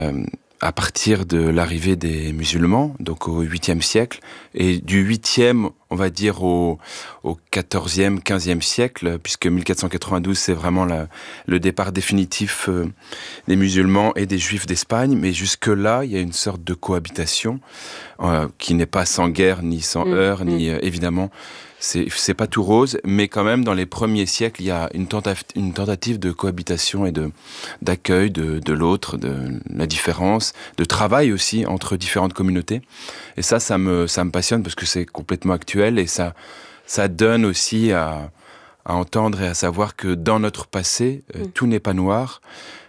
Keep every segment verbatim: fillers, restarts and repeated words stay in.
euh, à partir de l'arrivée des musulmans, donc au huitième siècle, et du huitième, on va dire, au, au quatorzième, quinzième siècle, puisque mille quatre cent quatre-vingt-douze, c'est vraiment la, le départ définitif euh, des musulmans et des juifs d'Espagne, mais jusque-là, il y a une sorte de cohabitation euh, qui n'est pas sans guerre, ni sans Mmh, heurts, mmh. ni euh, évidemment... C'est, c'est pas tout rose, mais quand même, dans les premiers siècles, il y a une, tenta- une tentative de cohabitation et de, d'accueil de, de l'autre, de la différence, de travail aussi entre différentes communautés. Et ça, ça me, ça me passionne parce que c'est complètement actuel et ça, ça donne aussi à, à entendre et à savoir que dans notre passé, euh, tout n'est pas noir.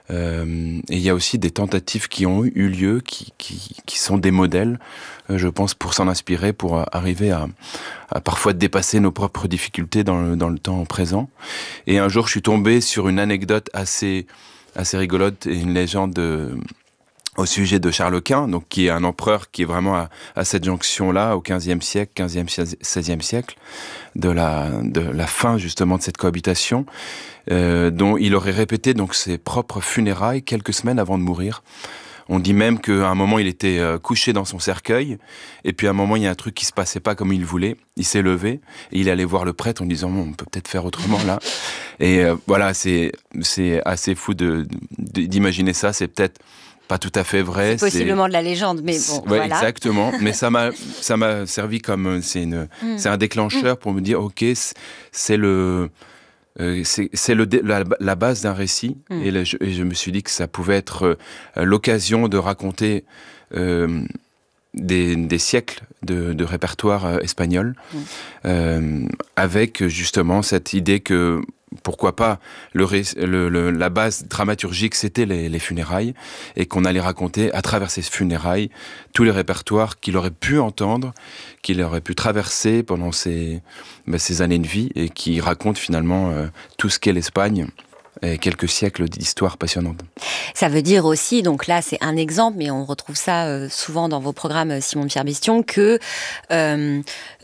Euh, et il y a aussi des tentatives qui ont eu lieu, qui, qui, qui sont des modèles, euh, je pense, pour s'en inspirer, pour euh, arriver à, à parfois dépasser nos propres difficultés dans le, dans le temps présent. Et un jour, je suis tombé sur une anecdote assez, assez rigolote et une légende de, au sujet de Charles Quint, donc qui est un empereur qui est vraiment à, à cette jonction-là, au quinzième siècle, quinzième, seizième siècle, de la, de la fin justement de cette cohabitation, euh, dont il aurait répété donc ses propres funérailles quelques semaines avant de mourir. On dit même qu'à un moment, il était euh, couché dans son cercueil, et puis à un moment, il y a un truc qui se passait pas comme il voulait. Il s'est levé, et il allait voir le prêtre en disant bon, « on peut peut-être faire autrement là ». Et euh, voilà, c'est, c'est assez fou de, de, d'imaginer ça, c'est peut-être pas tout à fait vrai. C'est possiblement c'est... de la légende, mais bon, ouais, voilà. Exactement. Mais ça m'a, ça m'a servi comme c'est une, mm. c'est un déclencheur mm. pour me dire, ok, c'est, c'est le, euh, c'est, c'est le, la, la base d'un récit. Mm. Et, le, je, et je me suis dit que ça pouvait être euh, l'occasion de raconter euh, des, des siècles de, de répertoire euh, espagnol, mm. euh, avec justement cette idée que pourquoi pas, le, le, le, la base dramaturgique, c'était les, les funérailles, et qu'on allait raconter, à travers ces funérailles, tous les répertoires qu'il aurait pu entendre, qu'il aurait pu traverser pendant ces, ben, ces années de vie, et qui racontent finalement euh, tout ce qu'est l'Espagne, et quelques siècles d'histoire passionnante. Ça veut dire aussi, donc là c'est un exemple, mais on retrouve ça euh, souvent dans vos programmes Simon-Pierre Bistion, que euh,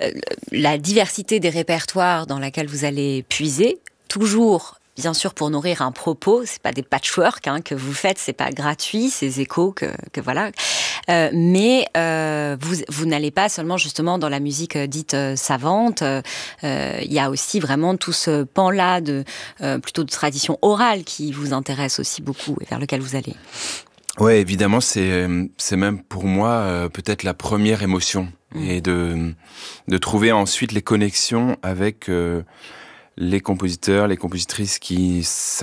la diversité des répertoires dans laquelle vous allez puiser, toujours, bien sûr, pour nourrir un propos, c'est pas des patchwork hein, que vous faites, c'est pas gratuit, ces échos que, que voilà. Euh, mais euh, vous, vous n'allez pas seulement justement dans la musique dite euh, savante. Il euh, y a aussi vraiment tout ce pan-là de euh, plutôt de tradition orale qui vous intéresse aussi beaucoup et vers lequel vous allez. Ouais, évidemment, c'est c'est même pour moi euh, peut-être la première émotion mmh. et de de trouver ensuite les connexions avec euh, les compositeurs, les compositrices qui,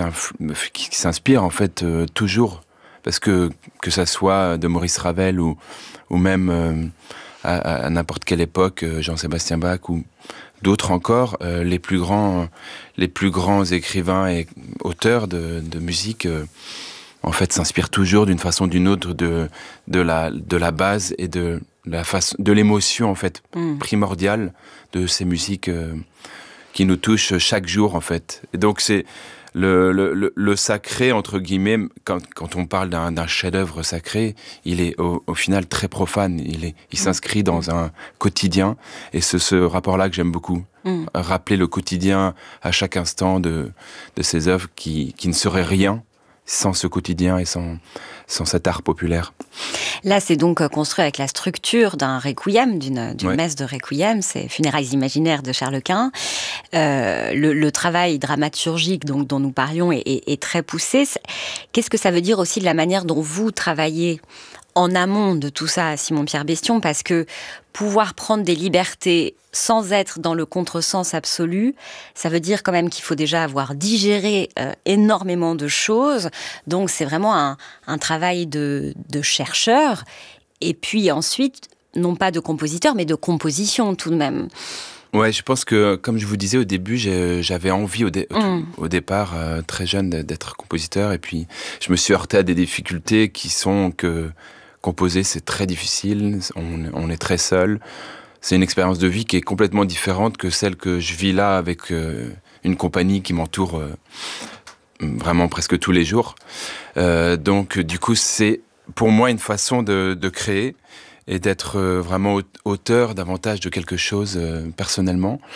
qui s'inspirent en fait euh, toujours, parce que que ça soit de Maurice Ravel ou ou même euh, à, à n'importe quelle époque, euh, Jean-Sébastien Bach ou d'autres encore, euh, les plus grands les plus grands écrivains et auteurs de, de musique euh, en fait s'inspirent toujours d'une façon ou d'une autre de de la de la base et de la façon de l'émotion en fait mmh. primordiale de ces musiques. Euh, qui nous touche chaque jour, en fait. Et donc, c'est le, le, le sacré, entre guillemets, quand, quand on parle d'un, d'un chef-d'œuvre sacré, il est au, au final très profane. Il, est, il s'inscrit dans un quotidien. Et c'est ce rapport-là que j'aime beaucoup. Mm. Rappeler le quotidien à chaque instant de, de ces œuvres qui, qui ne seraient rien sans ce quotidien et sans, sans cet art populaire. Là, c'est donc construit avec la structure d'un requiem, d'une, d'une ouais. messe de requiem, c'est Funérailles imaginaires de Charles Quint. Euh, le, le travail dramaturgique donc, dont nous parlions est, est, est très poussé. Qu'est-ce que ça veut dire aussi de la manière dont vous travaillez en amont de tout ça, Simon-Pierre Bistion, parce que pouvoir prendre des libertés sans être dans le contresens absolu, ça veut dire quand même qu'il faut déjà avoir digéré euh, énormément de choses. Donc c'est vraiment un, un travail de, de chercheur. Et puis ensuite, non pas de compositeur, mais de composition tout de même. Ouais, je pense que, comme je vous disais au début, j'ai, j'avais envie au, dé, mmh. au départ, euh, très jeune, d'être compositeur. Et puis, je me suis heurté à des difficultés qui sont que composer, c'est très difficile. On, on est très seul. C'est une expérience de vie qui est complètement différente que celle que je vis là avec euh, une compagnie qui m'entoure euh, vraiment presque tous les jours. Euh, donc, du coup, c'est pour moi une façon de, de créer et d'être vraiment auteur davantage de quelque chose euh, personnellement.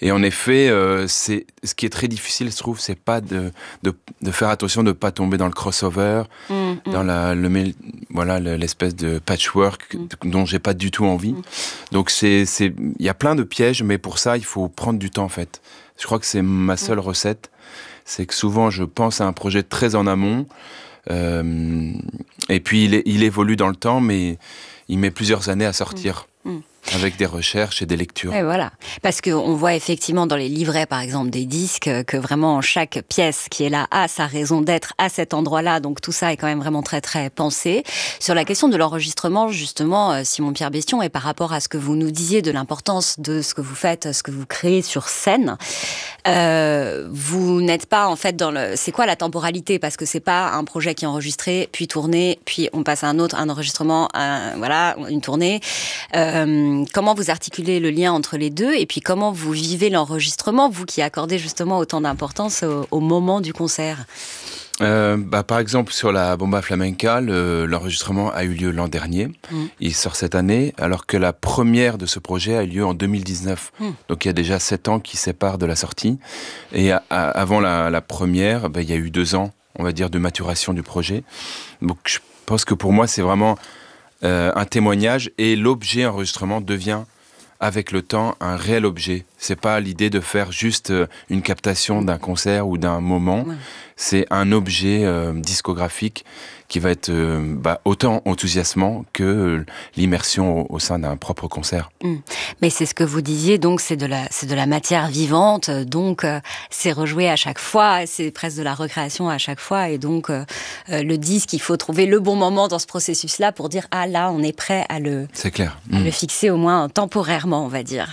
Et en effet, euh, c'est ce qui est très difficile, je trouve, c'est pas de, de, de faire attention de ne pas tomber dans le crossover, mmh, dans la, le, voilà, l'espèce de patchwork mmh. dont j'ai pas du tout envie. Mmh. Donc c'est, c'est, il y a plein de pièges, mais pour ça, il faut prendre du temps en fait. Je crois que c'est ma seule mmh. recette, c'est que souvent je pense à un projet très en amont, euh, et puis il, il évolue dans le temps, mais il met plusieurs années à sortir. Mmh. Mmh. Avec des recherches et des lectures. Et voilà, parce qu'on voit effectivement dans les livrets, par exemple, des disques, que vraiment chaque pièce qui est là a sa raison d'être à cet endroit-là, donc tout ça est quand même vraiment très très pensé. Sur la question de l'enregistrement, justement, Simon-Pierre Bestion, et par rapport à ce que vous nous disiez de l'importance de ce que vous faites, ce que vous créez sur scène, euh, vous n'êtes pas en fait dans le... C'est quoi la temporalité ? Parce que c'est pas un projet qui est enregistré, puis tourné, puis on passe à un autre, un enregistrement, un, voilà, une tournée. Euh, Comment vous articulez le lien entre les deux et puis comment vous vivez l'enregistrement, vous qui accordez justement autant d'importance au, au moment du concert ? euh, bah, Par exemple, sur la Bomba Flamenca, le, l'enregistrement a eu lieu l'an dernier. Mmh. Il sort cette année, alors que la première de ce projet a eu lieu en deux mille dix-neuf. Mmh. Donc il y a déjà sept ans qui séparent de la sortie. Et à, à, avant la, la première, bah, il y a eu deux ans, on va dire, de maturation du projet. Donc je pense que pour moi, c'est vraiment... Euh, un témoignage, et l'objet enregistrement devient avec le temps un réel objet. C'est pas l'idée de faire juste une captation d'un concert ou d'un moment, ouais. C'est un objet euh, discographique qui va être euh, bah, autant enthousiasmant que euh, l'immersion au, au sein d'un propre concert. Mmh. Mais c'est ce que vous disiez, donc c'est de la, c'est de la matière vivante, donc euh, c'est rejoué à chaque fois, c'est presque de la recréation à chaque fois, et donc euh, euh, le disque, il faut trouver le bon moment dans ce processus-là pour dire « Ah là, on est prêt à le, c'est clair. à mmh. le fixer au moins temporairement, on va dire ».